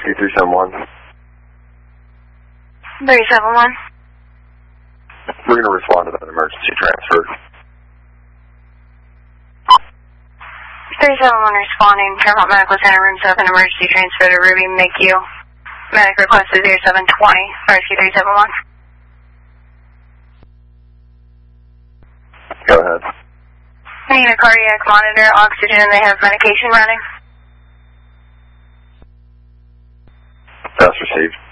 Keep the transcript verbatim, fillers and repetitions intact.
Rescue three seven one. three seven one. We're going to respond to that emergency transfer. three seven one responding. Paramount Medical Center, room seven, emergency transfer to Ruby M C U. Medic request is zero seven twenty. Rescue three seven one. Go ahead. I need a cardiac monitor, oxygen, they have medication running. That's received.